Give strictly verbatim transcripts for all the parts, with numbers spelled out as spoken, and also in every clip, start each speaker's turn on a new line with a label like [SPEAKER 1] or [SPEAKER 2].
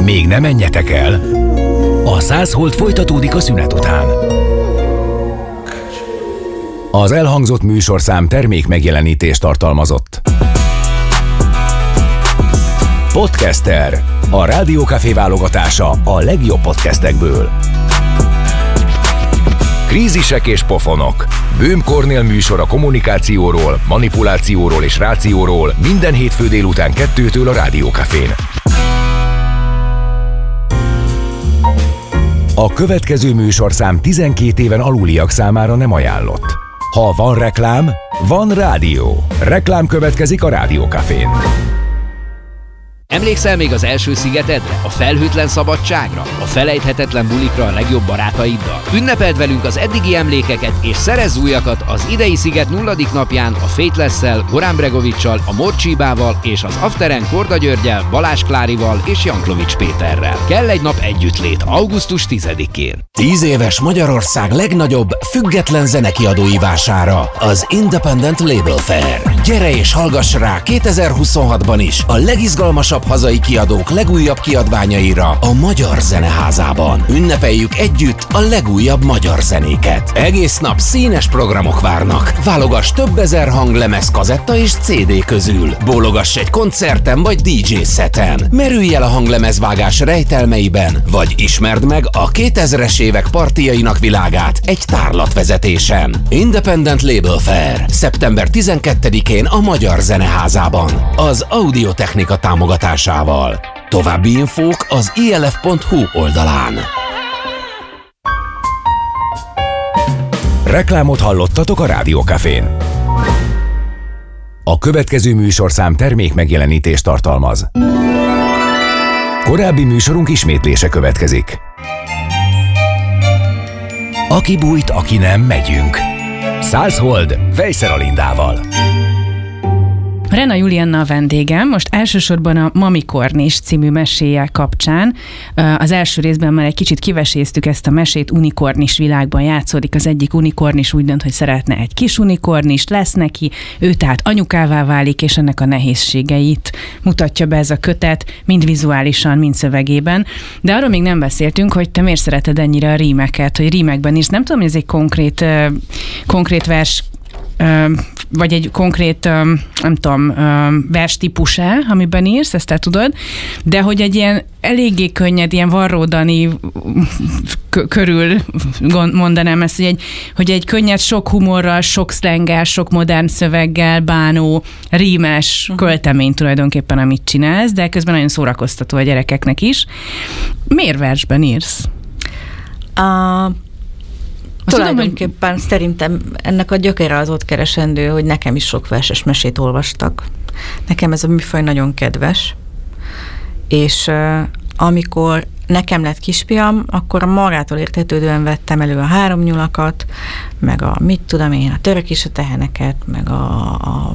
[SPEAKER 1] Még ne menjetek el! A száz hold folytatódik a szünet után. Az elhangzott műsorszám termék megjelenítést tartalmazott. Podcaster, a Rádiókafé válogatása a legjobb podcastekből. Krízisek és pofonok. Böhm Kornél műsor a kommunikációról, manipulációról és rációról minden hétfő délután kettőtől a Rádiókafén. A következő műsorszám tizenkét éven aluliak számára nem ajánlott. Ha van reklám, van rádió. Reklám következik a Rádiókafén.
[SPEAKER 2] Emlékszel még az első szigetedre, a felhőtlen szabadságra, a felejthetetlen bulikra a legjobb barátaiddal? Ünnepeld velünk az eddigi emlékeket, és szerezz újakat az idei sziget nulladik napján a Faithless-szel, Goran Bregovic-sal, a Morcsibával és az Afteren Korda Györgyel, Balázs Klárival és Janklovics Péterrel. Kell egy nap együttlét augusztus tizedikén.
[SPEAKER 3] Tíz éves Magyarország legnagyobb független zenekiadói vására, az Independent Label Fair. Gyere és hallgass rá kétezer-huszonhatban is a legizgalmasabb hazai kiadók legújabb kiadványaira a Magyar Zeneházában. Ünnepeljük együtt a legújabb magyar zenéket. Egész nap színes programok várnak. Válogass több ezer hanglemez, kazetta és cé dé közül. Bólogass egy koncerten vagy dé dzsé szeten. Merülj el a hanglemezvágás rejtelmeiben, vagy ismerd meg a kétezres évek partijainak világát egy tárlatvezetésen. Independent Label Fair. szeptember tizenkettedikén a Magyar Zeneházában. Az Audiotechnika támogatásával. További infók az i el ef pont hu oldalán.
[SPEAKER 1] Reklámot hallottatok a Rádiókafén. A következő műsorszám termék megjelenítést tartalmaz. Korábbi műsorunk ismétlése következik. Aki bújt, aki nem, megyünk. Száz hold, Vejszer Alindával.
[SPEAKER 4] Rena Julianna a vendégem, most elsősorban a Mami Kornis című meséje kapcsán. Az első részben már egy kicsit kiveséztük ezt a mesét, unikornis világban játszódik. Az egyik unikornis úgy dönt, hogy szeretne egy kis unikornis, lesz neki, ő tehát anyukává válik, és ennek a nehézségeit mutatja be ez a kötet, mind vizuálisan, mind szövegében. De arról még nem beszéltünk, hogy te miért szereted ennyire a rímeket, hogy rímekben is. Nem tudom, hogy ez egy konkrét, konkrét vers, vagy egy konkrét, nem tudom, verstípus-e, amiben írsz, ezt te tudod, de hogy egy ilyen eléggé könnyed, ilyen varródani körül mondanám ezt, hogy egy, hogy egy könnyed, sok humorral, sok szlenggel, sok modern szöveggel bánó, rímes uh-huh. költemény tulajdonképpen, amit csinálsz, de közben nagyon szórakoztató a gyerekeknek is. Miért versben írsz?
[SPEAKER 5] A Tulajdonképpen tudom, hogy... szerintem ennek a gyökere az ott keresendő, hogy nekem is sok verses mesét olvastak. Nekem ez a műfaj nagyon kedves, és uh, amikor nekem lett kisfiam, akkor a magától értetődően vettem elő a három nyulakat, meg a mit tudom én, a Török és a teheneket, meg a, a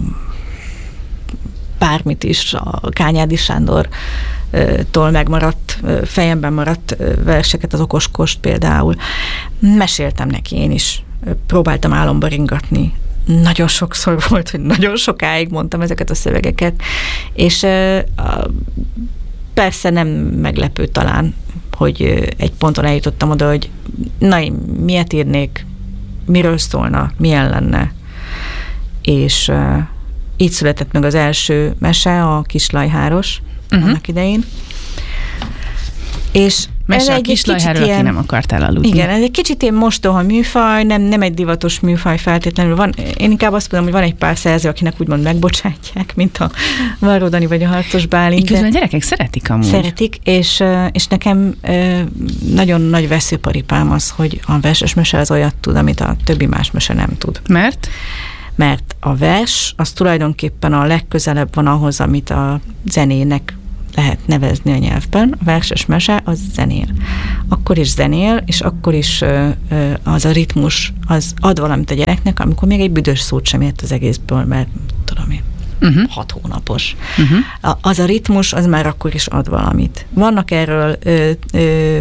[SPEAKER 5] bármit is, a Kányádi Sándor tól megmaradt, fejemben maradt verseket, az Okoskost például. Meséltem neki én is, próbáltam álomba ringatni. Nagyon sokszor volt, hogy nagyon sokáig mondtam ezeket a szövegeket, és persze nem meglepő talán, hogy egy ponton eljutottam oda, hogy na, én miért írnék, miről szólna, milyen lenne. És így született meg az első mese, a Kislajháros, uh-huh. annak idején. És
[SPEAKER 4] mese a Kislajháról, aki nem akartál aludni.
[SPEAKER 5] Igen, ez egy kicsit ilyen mostoha műfaj, nem, nem egy divatos műfaj feltétlenül. Van, én inkább azt mondom, hogy van egy pár szerző, akinek úgymond megbocsátják, mint a Varró Dani vagy a Harcos Bálint.
[SPEAKER 4] Közben a gyerekek szeretik amúgy.
[SPEAKER 5] Szeretik, és, és nekem nagyon nagy veszőparipám az, hogy a verses mese az olyat tud, amit a többi más mese nem tud.
[SPEAKER 4] Mert?
[SPEAKER 5] Mert a vers az tulajdonképpen a legközelebb van ahhoz, amit a zenének lehet nevezni a nyelvben. A verses mese az zenél. Akkor is zenél, és akkor is az a ritmus az ad valamit a gyereknek, amikor még egy büdös szót sem ért az egészből, mert tudom én, uh-huh. hat hónapos. Uh-huh. Az a ritmus, az már akkor is ad valamit. Vannak erről ö, ö,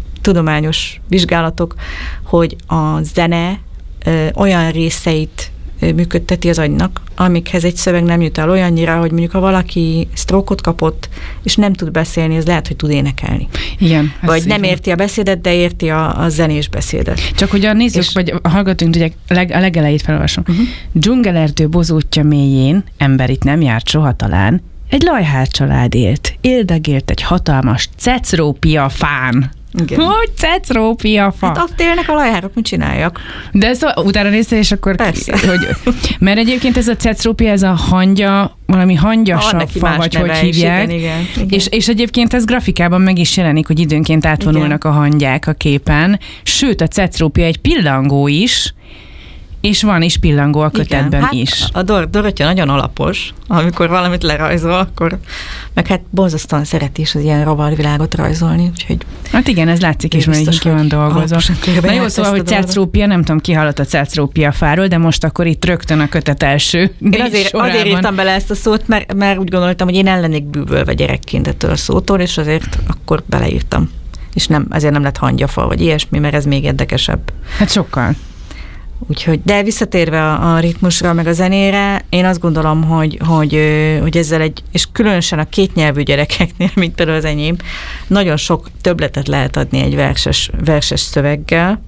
[SPEAKER 5] tudományos vizsgálatok, hogy a zene ö, olyan részeit működteti az agynak, amikhez egy szöveg nem jut el olyannyira, hogy mondjuk ha valaki sztrókot kapott, és nem tud beszélni, az lehet, hogy tud énekelni.
[SPEAKER 4] Igen.
[SPEAKER 5] Vagy nem érti a beszédet, de érti a, a zenés beszédet.
[SPEAKER 4] Csak hogy a nézők, és... vagy a hallgatóink tudják, a, leg, a legelejét felolvasom. Uh-huh. Dzsungelerdő bozótja mélyén, ember itt nem járt soha talán, egy lajhár család élt, éldegélt egy hatalmas cecrópia fán.
[SPEAKER 5] Igen.
[SPEAKER 4] Hogy cecrópia fa?
[SPEAKER 5] Hát ott élnek a lajhárok, mit csináljak?
[SPEAKER 4] De ezt utána néztél, és akkor...
[SPEAKER 5] Persze.
[SPEAKER 4] Ki, hogy, mert egyébként ez a cecrópia, ez a hangya, valami hangyasabb fa, vagy hogy hívják.
[SPEAKER 5] Igen, igen, igen.
[SPEAKER 4] És, és egyébként ez grafikában meg is jelenik, hogy időnként átvonulnak igen. a hangyák a képen. Sőt, a cecrópia egy pillangó is, és van is pillangó a kötetben
[SPEAKER 5] hát
[SPEAKER 4] is.
[SPEAKER 5] A Dor- Dorottya nagyon alapos, amikor valamit lerajzol, akkor meg hát borzasztóan szereti is az ilyen rovarvilágot rajzolni, úgyhogy...
[SPEAKER 4] Hát igen, ez látszik is, mert így ki van dolgozva. Na jó, szóval, hogy cecrópia, nem tudom, ki hallott a cecrópia fáról, de most akkor itt rögtön a kötet első
[SPEAKER 5] Én azért, azért írtam bele ezt a szót, mert, mert úgy gondoltam, hogy én el lennék bűvölve gyerekként ettől a szótól, és azért akkor beleírtam. És nem, ezért nem lett hangyafa, vagy ilyesmi, mert ez még érdekesebb.
[SPEAKER 4] Hát sokkal.
[SPEAKER 5] Úgyhogy, de visszatérve a, a ritmusra, meg a zenére, én azt gondolom, hogy, hogy, hogy ezzel egy, és különösen a kétnyelvű gyerekeknél, mint például az enyém, nagyon sok többletet lehet adni egy verses, verses szöveggel,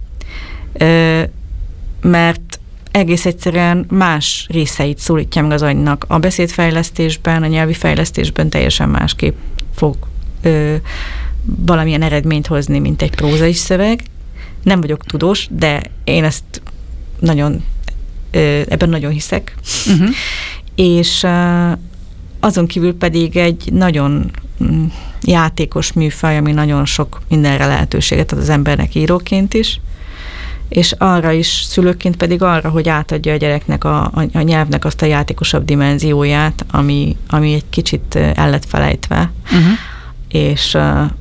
[SPEAKER 5] mert egész egyszerűen más részeit szólítja meg az agynak. A beszédfejlesztésben, a nyelvi fejlesztésben teljesen másképp fog ö, valamilyen eredményt hozni, mint egy prózai szöveg. Nem vagyok tudós, de én ezt nagyon, ebben nagyon hiszek. Uh-huh. És azon kívül pedig egy nagyon játékos műfaj, ami nagyon sok mindenre lehetőséget ad az embernek íróként is, és arra is, szülőként pedig arra, hogy átadja a gyereknek a, a, a nyelvnek azt a játékosabb dimenzióját, ami, ami egy kicsit el lett felejtve. Uh-huh. És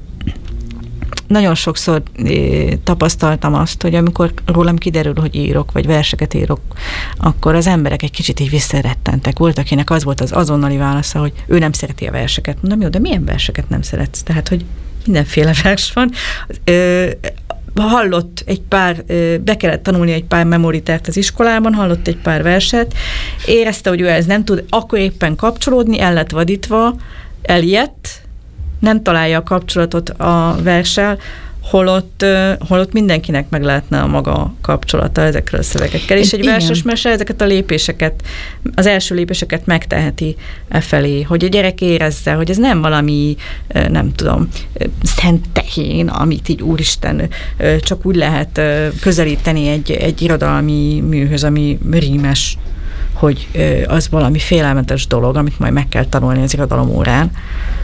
[SPEAKER 5] nagyon sokszor tapasztaltam azt, hogy amikor rólam kiderül, hogy írok, vagy verseket írok, akkor az emberek egy kicsit így visszarettentek. Volt, akinek az volt az azonnali válasza, hogy ő nem szereti a verseket. Mondom, jó, de milyen verseket nem szeretsz? Tehát, hogy mindenféle vers van. Ö, hallott egy pár, be kellett tanulni egy pár memoritárt az iskolában, hallott egy pár verset, érezte, hogy ő ez nem tud, akkor éppen kapcsolódni, el lett vadítva, elijedt, nem találja a kapcsolatot a verssel, holott, holott mindenkinek meg lehetne a maga kapcsolata ezekről a szövegekkel. És egy verses mese ezeket a lépéseket, az első lépéseket megteheti e felé, hogy a gyerek érezze, hogy ez nem valami, nem tudom, szent tehén, amit így úristen csak úgy lehet közelíteni egy, egy irodalmi műhöz, ami rímes, hogy az valami félelmetes dolog, amit majd meg kell tanulni az irodalom órán,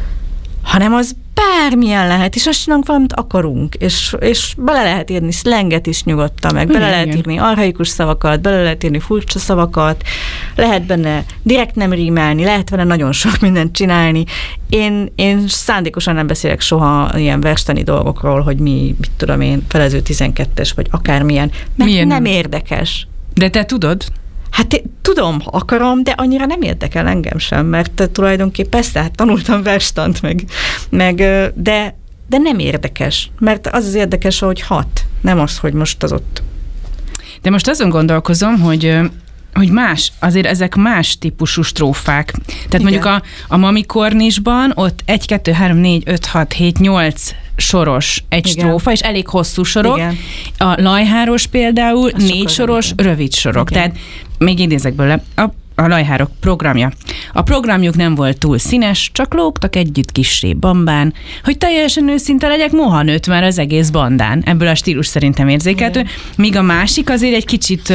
[SPEAKER 5] hanem az bármilyen lehet, és azt csinálunk, valamit akarunk, és, és bele lehet írni szlenget is nyugodtan, meg bele igen, lehet írni archaikus szavakat, bele lehet írni furcsa szavakat, lehet benne direkt nem rímelni, lehet benne nagyon sok mindent csinálni. Én, én szándékosan nem beszélek soha ilyen verstani dolgokról, hogy mi, mit tudom én, felező tizenkettes, vagy akármilyen, mert milyen nem érdekes.
[SPEAKER 4] De te tudod?
[SPEAKER 5] Hát én tudom, akarom, de annyira nem érdekel engem sem, mert tulajdonképpen persze, hát tanultam verstant, meg, meg de, de nem érdekes, mert az az érdekes, hogy hat, nem az, hogy most az ott.
[SPEAKER 4] De most azon gondolkozom, hogy hogy más, azért ezek más típusú strófák. Tehát igen. Mondjuk a, a Mami Kornisban ott egy, kettő, három, négy, öt, hat, hét, nyolc soros egy igen. strófa, és elég hosszú sorok. Igen. A Lajháros például az négy soros, rövid, rövid sorok. Igen. Tehát még idézek belőle. A, a Lajhárok programja. A programjuk nem volt túl színes, csak lógtak együtt kissé bambán, hogy teljesen őszinte legyek, moha nőtt már az egész bandán. Ebből a stílus szerintem érzékelhető. Igen. Míg a másik azért egy kicsit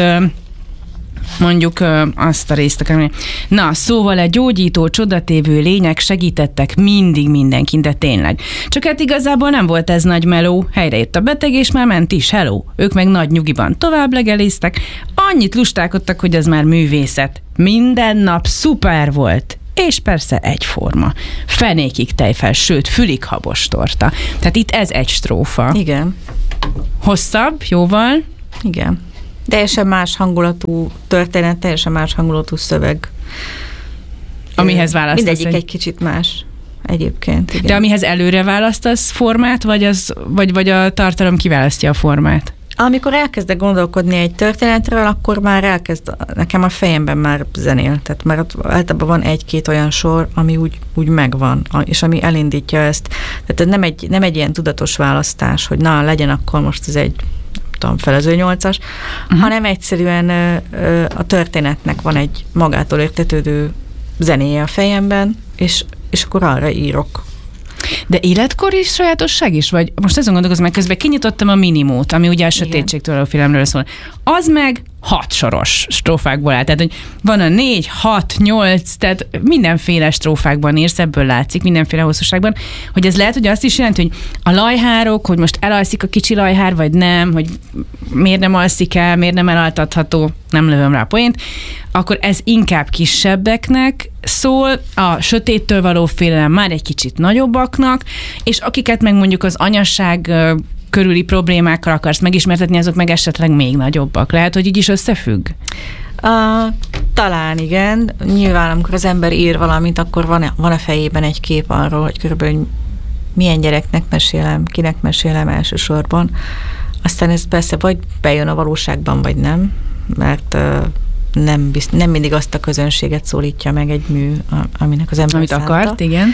[SPEAKER 4] mondjuk ö, azt a részt akarom. Na, szóval egy gyógyító, csodatévő lények segítettek mindig mindenkin, de tényleg. Csak hát igazából nem volt ez nagy meló, helyre jött a beteg, és már ment is, hello. Ők meg nagy nyugiban tovább legeliztek, annyit lustálkodtak, hogy ez már művészet. Minden nap szuper volt. És persze egyforma. Fenékig tejfel, sőt, fülig habos torta. Tehát itt ez egy strófa.
[SPEAKER 5] Igen.
[SPEAKER 4] Hosszabb, jóval.
[SPEAKER 5] Igen. Teljesen más hangulatú történet, teljesen más hangulatú szöveg.
[SPEAKER 4] Amihez választasz?
[SPEAKER 5] Mindegyik egy kicsit más egyébként. Igen.
[SPEAKER 4] De amihez előre választasz formát, vagy, az, vagy, vagy a tartalom kiválasztja a formát?
[SPEAKER 5] Amikor elkezdek gondolkodni egy történetről, akkor már elkezd, nekem a fejemben már zenél, tehát már ott általában van egy-két olyan sor, ami úgy, úgy megvan, és ami elindítja ezt. Tehát nem egy, nem egy ilyen tudatos választás, hogy na, legyen akkor most ez egy tudom, felező nyolcas, uh-huh. hanem egyszerűen ö, ö, a történetnek van egy magától értetődő zenéje a fejemben, és, és akkor arra írok.
[SPEAKER 4] De életkor is sajátosság is? Vagy most azon gondolkozom, meg közben kinyitottam a Minimót, ami ugye a sötétségtől a filmről szól. Az meg hat soros strófákból áll. Tehát, hogy van a négy, hat, nyolc, tehát mindenféle strófákban írsz, ebből látszik, mindenféle hosszúságban, hogy ez lehet, hogy azt is jelenti, hogy a lajhárok, hogy most elalszik a kicsi lajhár, vagy nem, hogy miért nem alszik el, miért nem elaltatható, nem lövöm rá a poént, akkor ez inkább kisebbeknek szól, a sötéttől való félelem már egy kicsit nagyobbaknak, és akiket meg mondjuk az anyasság körüli problémákkal akarsz megismertetni, azok meg esetleg még nagyobbak. Lehet, hogy így is összefügg?
[SPEAKER 5] Uh, talán igen. Nyilván, amikor az ember ír valamit, akkor van, van a fejében egy kép arról, hogy körülbelül milyen gyereknek mesélem, kinek mesélem elsősorban. Aztán ez persze vagy bejön a valóságban, vagy nem, mert uh, nem, bizt, nem mindig azt a közönséget szólítja meg egy mű, aminek az ember
[SPEAKER 4] Amit szánta. Akart, igen.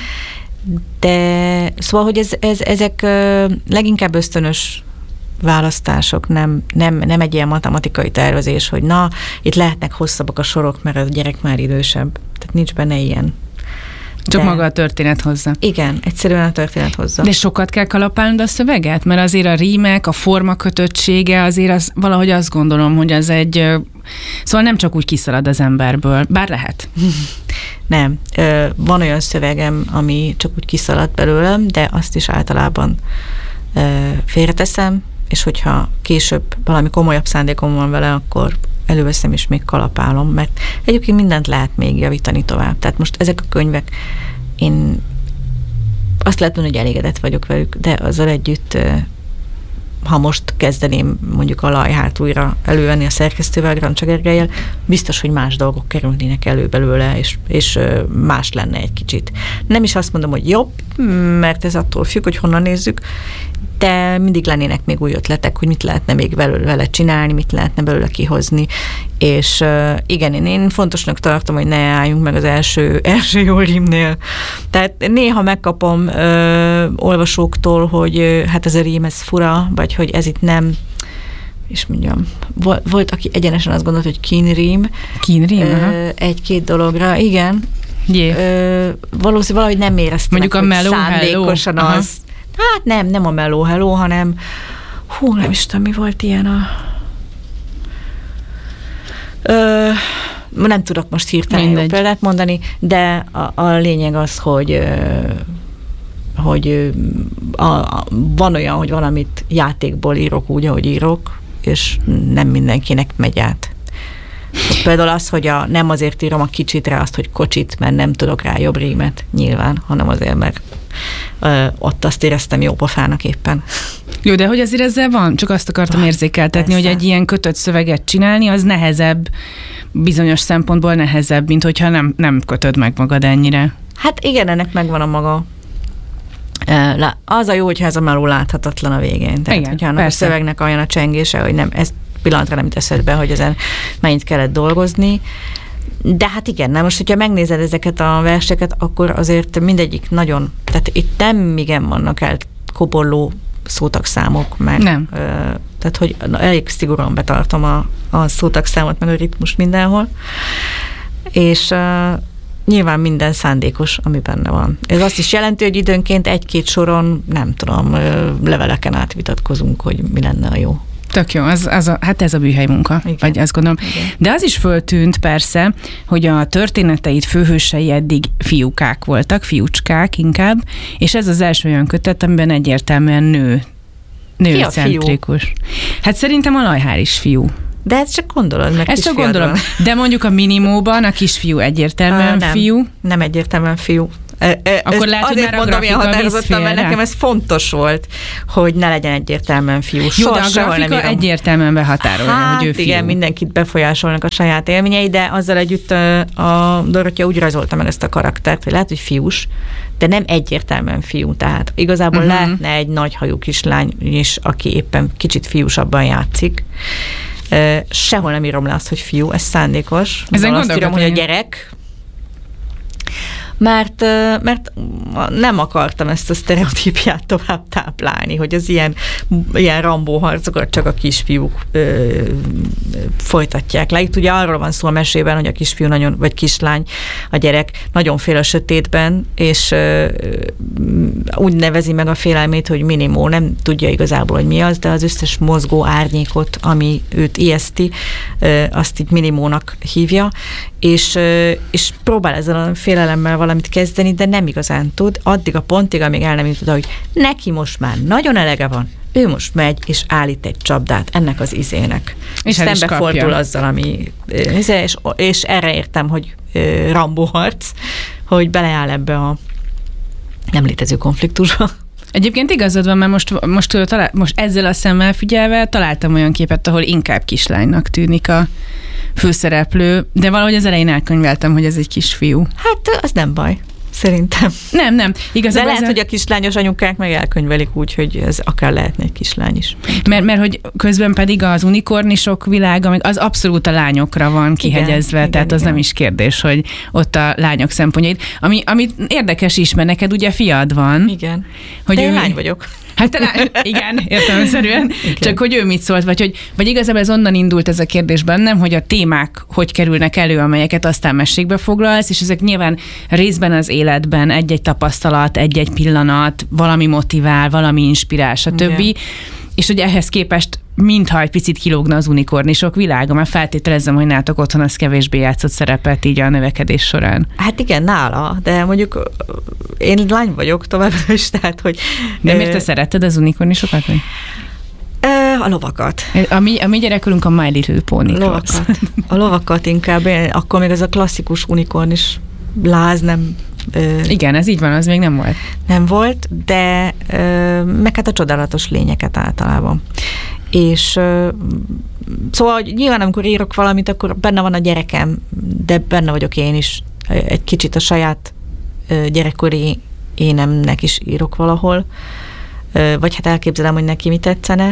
[SPEAKER 5] De szóval, hogy ez, ez, ezek uh, leginkább ösztönös választások, nem, nem, nem egy ilyen matematikai tervezés, hogy na, itt lehetnek hosszabbak a sorok, mert a gyerek már idősebb. Tehát nincs benne ilyen.
[SPEAKER 4] Csak
[SPEAKER 5] De,
[SPEAKER 4] maga a történet hozza.
[SPEAKER 5] Igen, egyszerűen a történet hozza.
[SPEAKER 4] De sokat kell kalapálnod a szöveget? Mert azért a rímek, a formakötöttsége, azért az, valahogy azt gondolom, hogy az egy... Szóval nem csak úgy kiszalad az emberből, bár lehet.
[SPEAKER 5] Nem. Van olyan szövegem, ami csak úgy kiszalad belőlem, de azt is általában félreteszem, és hogyha később valami komolyabb szándékom van vele, akkor előveszem és még kalapálom, mert egyébként mindent lehet még javítani tovább. Tehát most ezek a könyvek, én azt lehet mondani, hogy elégedett vagyok velük, de azzal együtt, ha most kezdeném mondjuk a lajhárt újra elővenni a szerkesztővel, Grancsa Gergellyel, biztos, hogy más dolgok kerülnének elő belőle, és, és más lenne egy kicsit. Nem is azt mondom, hogy jobb, mert ez attól függ, hogy honnan nézzük, de mindig lennének még új ötletek, hogy mit lehetne még vele csinálni, mit lehetne belőle kihozni, és uh, igen, én, én fontosnak tartom, hogy ne álljunk meg az első, első jó rímnél. Tehát néha megkapom uh, olvasóktól, hogy uh, hát ez a rím, ez fura, vagy hogy ez itt nem, és mondjam, volt, volt aki egyenesen azt gondolt, hogy kínrím.
[SPEAKER 4] Kínrím,
[SPEAKER 5] uh, egy-két dologra, igen.
[SPEAKER 4] Yeah.
[SPEAKER 5] Uh, valószínűleg valahogy nem éreztem,
[SPEAKER 4] mondjuk a meló,
[SPEAKER 5] szándékosan
[SPEAKER 4] hello.
[SPEAKER 5] az. Hát nem, nem a meló, hello, hanem hú, nem is tudom, mi volt ilyen a... Ö, nem tudok most hirtelen jó példát mondani, de a, a lényeg az, hogy, hogy a, a, van olyan, hogy valamit játékból írok úgy, ahogy írok, és nem mindenkinek megy át. Például az, hogy a, nem azért írom a kicsitre azt, hogy kocsit, mert nem tudok rá jobb rímet, nyilván, hanem azért, mert ö, ott azt éreztem jó pofának éppen.
[SPEAKER 4] Jó, de hogy azért ezzel van? Csak azt akartam érzékeltetni, persze, hogy egy ilyen kötött szöveget csinálni, az nehezebb, bizonyos szempontból nehezebb, mint hogyha nem, nem kötöd meg magad ennyire.
[SPEAKER 5] Hát igen, ennek megvan a maga. Az a jó, hogyha ez a meló láthatatlan a végén. Tehát,
[SPEAKER 4] igen,
[SPEAKER 5] hogyha annak persze. A szövegnek olyan a csengése, hogy nem, ez pillanatra nem jut eszedbe, hogy ezen mennyit kellett dolgozni. De hát igen, na most, hogyha megnézed ezeket a verseket, akkor azért mindegyik nagyon, tehát itt nem igen vannak elkobolló szótagszámok, meg,
[SPEAKER 4] nem.
[SPEAKER 5] Ö, tehát, hogy elég szigorúan betartom a, a szótagszámot, meg a ritmus mindenhol. És ö, nyilván minden szándékos, ami benne van. Ez azt is jelenti, hogy időnként egy-két soron, nem tudom, ö, leveleken átvitatkozunk, hogy mi lenne a jó.
[SPEAKER 4] Tök jó, az, az a, hát ez a bűhely munka, igen. Vagy azt gondolom. Igen. De az is föltűnt persze, hogy a történeteid főhősei eddig fiúkák voltak, fiúcskák inkább, és ez az első olyan kötet, amiben egyértelműen nő, nőcentrikus. Hát szerintem a lajhár is fiú.
[SPEAKER 5] De ezt csak gondolod, meg
[SPEAKER 4] ezt csak gondolom. De mondjuk a Minimóban a kisfiú egyértelműen
[SPEAKER 5] uh, nem,
[SPEAKER 4] fiú.
[SPEAKER 5] Nem egyértelműen fiú.
[SPEAKER 4] Akkor lehet,
[SPEAKER 5] azért mondom ilyen határozottan, mert nekem ez fontos volt, hogy ne legyen egyértelműen fiú.
[SPEAKER 4] Jó, de a grafika egyértelműen behatárolja,
[SPEAKER 5] hát,
[SPEAKER 4] hogy ő fiú.
[SPEAKER 5] Igen, mindenkit befolyásolnak a saját élményei, de azzal együtt a Dorottya úgy rajzolta meg ezt a karaktert, hogy lehet, hogy fiús, de nem egyértelműen fiú. Tehát igazából uh-huh. lehetne egy nagyhajú kislány is, aki éppen kicsit fiúsabban játszik. Sehol nem írom le azt, hogy fiú, ez szándékos.
[SPEAKER 4] Ezen
[SPEAKER 5] azt írom, hogy a gyerek, mert, mert nem akartam ezt a sztereotípiát tovább táplálni, hogy az ilyen, ilyen Rambó harcokat csak a kisfiúk ö, folytatják le. Itt ugye arról van szó a mesében, hogy a kisfiú nagyon, vagy kislány, a gyerek nagyon fél a sötétben, és ö, úgy nevezi meg a félelmét, hogy minimó, nem tudja igazából, hogy mi az, de az összes mozgó árnyékot, ami őt ijeszti, ö, azt így minimónak hívja, és, ö, és próbál ezzel a félelemmel valamit kezdeni, de nem igazán tud, addig a pontig, amíg el nem jut oda, hogy neki most már nagyon elege van, ő most megy, és állít egy csapdát ennek az izének. És, és szembefordul azzal, ami és, és erre értem, hogy Rambó harc, hogy beleáll ebbe a nem létező konfliktusba.
[SPEAKER 4] Egyébként igazad van, mert most, most, talál, most ezzel a szemmel figyelve találtam olyan képet, ahol inkább kislánynak tűnik a főszereplő, de valahogy az elején elkönyveltem, hogy ez egy kisfiú.
[SPEAKER 5] Hát az nem baj, szerintem.
[SPEAKER 4] Nem, nem. Igazából
[SPEAKER 5] de lehet,
[SPEAKER 4] a...
[SPEAKER 5] hogy a kislányos anyukák meg elkönyvelik úgy, hogy ez akár lehetne egy kislány is.
[SPEAKER 4] Mert, mert hogy közben pedig az unikornisok világa, meg az abszolút a lányokra van kihegyezve, igen, tehát igen, az igen. Nem is kérdés, hogy ott a lányok szempontjait. Ami, ami érdekes is, mert neked ugye fiad van.
[SPEAKER 5] Igen.
[SPEAKER 4] Hogy
[SPEAKER 5] de
[SPEAKER 4] ő
[SPEAKER 5] én lány vagyok.
[SPEAKER 4] Hát talán, igen, értelemszerűen. Csak hogy ő mit szólt, vagy hogy vagy igazából ez onnan indult ez a kérdés bennem, hogy a témák hogy kerülnek elő, amelyeket aztán mesékbe foglalsz, és ezek nyilván részben az életben egy-egy tapasztalat, egy-egy pillanat, valami motivál, valami inspirál, stb. Igen. És hogy ehhez képest mintha egy picit kilógna az unikornisok világa, mert feltételezem, hogy nálatok otthon az kevésbé játszott szerepet így a növekedés során.
[SPEAKER 5] Hát igen, nála, de mondjuk én lány vagyok továbbra is, tehát hogy...
[SPEAKER 4] De miért te szeretted az unikornisokat? Vagy?
[SPEAKER 5] A lovakat.
[SPEAKER 4] A mi, a mi gyerekkorunk a My Little Pony.
[SPEAKER 5] Lovakat. A lovakat inkább, akkor még ez a klasszikus unikornis láz nem...
[SPEAKER 4] Igen, ez így van, az még nem volt.
[SPEAKER 5] Nem volt, de meg hát a csodálatos lényeket általában. És szóval hogy nyilván amikor írok valamit, akkor benne van a gyerekem, de benne vagyok én is. Egy kicsit a saját gyerekkori énemnek is írok valahol, vagy hát elképzelem, hogy neki mi tetszene.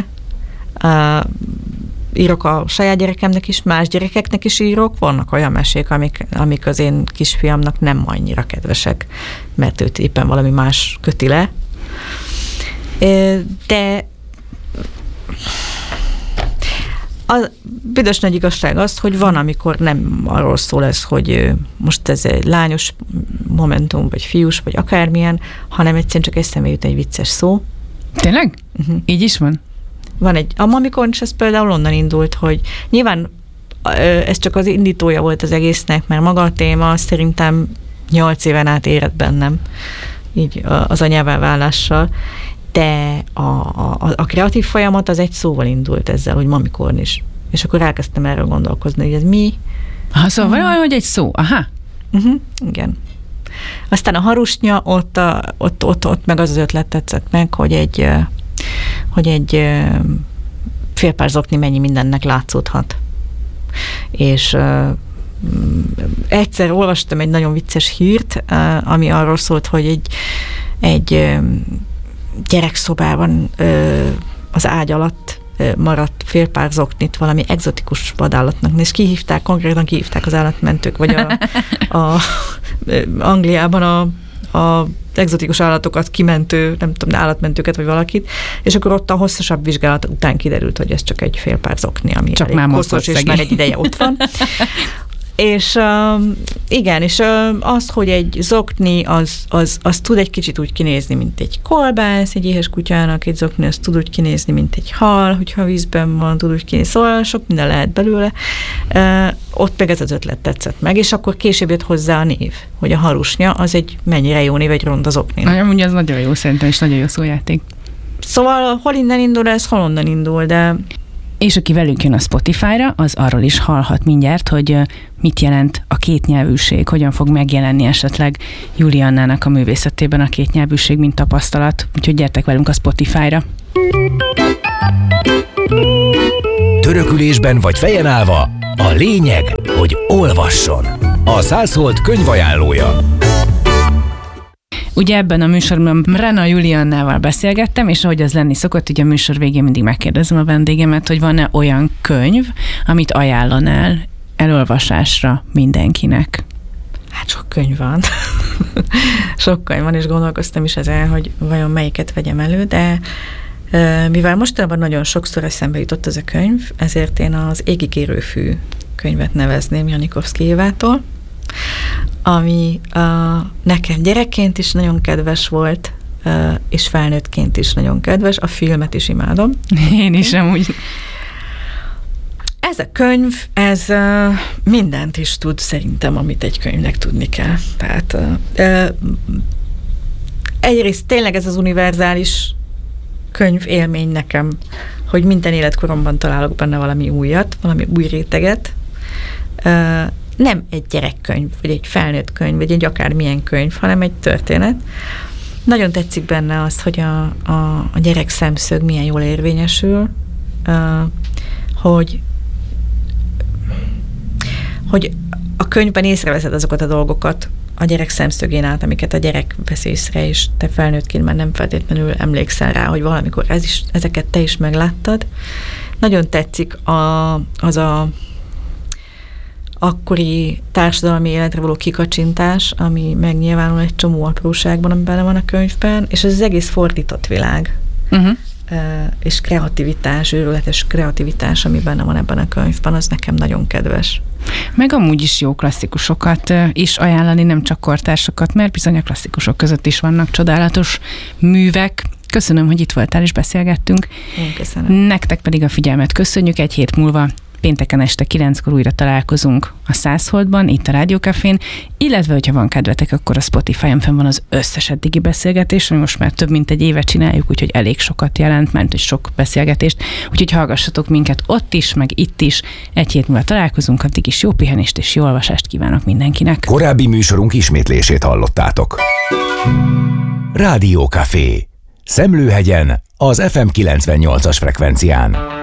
[SPEAKER 5] Írok a saját gyerekemnek is, más gyerekeknek is írok. Vannak olyan mesék, amik, amik az én kisfiamnak nem annyira kedvesek, mert őt éppen valami más köti le. De a büdös nagy igazság az, hogy van, amikor nem arról szól ez, hogy most ez egy lányos momentum, vagy fiús, vagy akármilyen, hanem egyszerűen csak eszembe jut egy vicces szó.
[SPEAKER 4] Tényleg? Uh-huh. Így is van?
[SPEAKER 5] Van egy, a Mamikornis ez például onnan indult, hogy nyilván ez csak az indítója volt az egésznek, mert maga a téma szerintem nyolc éven át érett bennem, így az anyává-válással, de a, a, a kreatív folyamat az egy szóval indult ezzel, hogy Mamikornis. És akkor elkezdtem erről gondolkozni, hogy ez mi.
[SPEAKER 4] Ha, szóval uh-huh. olyan, hogy egy szó, aha.
[SPEAKER 5] Uh-huh. Igen. Aztán a Harusnya, ott, a, ott, ott, ott meg az az ötlet tetszett meg, hogy egy hogy egy fél pár zokni mennyi mindennek látszódhat. És uh, egyszer olvastam egy nagyon vicces hírt, uh, ami arról szólt, hogy egy, egy uh, gyerekszobában uh, az ágy alatt uh, maradt fél pár zoknit valami egzotikus vadállatnak, és kihívták, konkrétan kihívták az állatmentők, vagy a, a, a Angliában a, a egzotikus állatokat kimentő, nem tudom, állatmentőket, vagy valakit, és akkor ott a hosszasabb vizsgálat után kiderült, hogy ez csak egy fél pár zokni, ami
[SPEAKER 4] csak
[SPEAKER 5] elég hosszas, és már egy ideje ott van. És uh, igen, és uh, az, hogy egy zokni, az, az, az tud egy kicsit úgy kinézni, mint egy kolbász, egy éhes kutyának egy zokni, az tud úgy kinézni, mint egy hal, hogyha vízben van, tud úgy kinézni, szóval sok minden lehet belőle. Uh, ott meg ez az ötlet tetszett meg, és akkor később jött hozzá a név, hogy a Harusnya, az egy mennyire jó név, egy ronda zokni.
[SPEAKER 4] Nagyon, ugye ez nagyon jó szerintem, és nagyon jó szójáték.
[SPEAKER 5] Szóval hol innen indul ez, hol onnan indul, de
[SPEAKER 4] És aki velünk jön a Spotify-ra, az arról is hallhat mindjárt, hogy mit jelent a kétnyelvűség, hogyan fog megjelenni esetleg Juliannának a művészetében a kétnyelvűség, mint tapasztalat. Úgyhogy gyertek velünk a Spotify-ra.
[SPEAKER 1] Törökülésben vagy fejen állva, a lényeg, hogy olvasson. A száz hold könyvajánlója.
[SPEAKER 4] Ugye ebben a műsorban Rena Juliannával beszélgettem, és ahogy az lenni szokott, ugye a műsor végén mindig megkérdezem a vendégemet, hogy van-e olyan könyv, amit ajánlanál elolvasásra mindenkinek.
[SPEAKER 5] Hát sok könyv van. Sok könyv van, és gondolkoztam is ezen, hogy vajon melyiket vegyem elő, de mivel mostanában nagyon sokszor eszembe jutott ez a könyv, ezért én az Égig érő fű könyvet nevezném Janikovszky Évától, ami uh, nekem gyerekként is nagyon kedves volt, uh, és felnőttként is nagyon kedves, a filmet is imádom.
[SPEAKER 4] Én is amúgy.
[SPEAKER 5] Ez a könyv, ez uh, mindent is tud szerintem, amit egy könyvnek tudni kell. Tehát uh, uh, egyrészt tényleg ez az univerzális könyv élmény nekem, hogy minden életkoromban találok benne valami újat, valami új réteget. Uh, nem egy gyerekkönyv, vagy egy felnőtt könyv, vagy egy akármilyen könyv, hanem egy történet. Nagyon tetszik benne az, hogy a, a, a gyerek szemszög milyen jól érvényesül, uh, hogy, hogy a könyvben észreveszed azokat a dolgokat a gyerek szemszögén át, amiket a gyerek vesz észre, és te felnőttként már nem feltétlenül emlékszel rá, hogy valamikor ez is, ezeket te is megláttad. Nagyon tetszik a, az a akkori társadalmi életre való kikacsintás, ami megnyilvánul egy csomó apróságban, ami benne van a könyvben, és ez az egész fordított világ. Uh-huh. És kreativitás, őrületes kreativitás, ami benne van ebben a könyvben, az nekem nagyon kedves.
[SPEAKER 4] Meg amúgy is jó klasszikusokat is ajánlani, nem csak kortársakat, mert bizony a klasszikusok között is vannak csodálatos művek. Köszönöm, hogy itt voltál és beszélgettünk.
[SPEAKER 5] Én köszönöm.
[SPEAKER 4] Nektek pedig a figyelmet köszönjük. Egy hét múlva pénteken este kilenckor újra találkozunk a száz holdban, itt a Rádió Cafén, illetve, hogyha van kedvetek, akkor a Spotify-on fenn van az összes eddigi beszélgetés, ami most már több mint egy éve csináljuk, úgyhogy elég sokat jelent, mert is sok beszélgetést, úgyhogy hallgassatok minket ott is, meg itt is. Egy hét múlva találkozunk, addig is jó pihenést és jó olvasást kívánok mindenkinek.
[SPEAKER 1] Korábbi műsorunk ismétlését hallottátok. Rádió Café. Szemlőhegyen, az ef em kilencvennyolcas frekvencián.